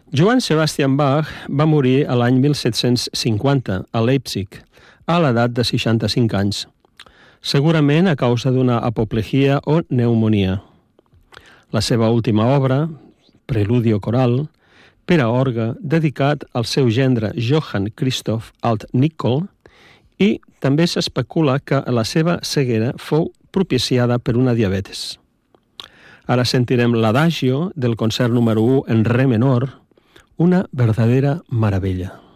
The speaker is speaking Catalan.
Johann Sebastian Bach va morir a l'any 1750 a Leipzig, a l'edat de 65 anys, segurament a causa d'una apoplejia o pneumonia. La seva última obra, Preludio coral, per a orgue, dedicat al seu gendre Johann Christoph Alt-Nicol, i també s'especula que la seva ceguera fou propiciada per una diabetes. Ara sentirem l'Adagio del concert número 1 en re menor, una verdadera meravella.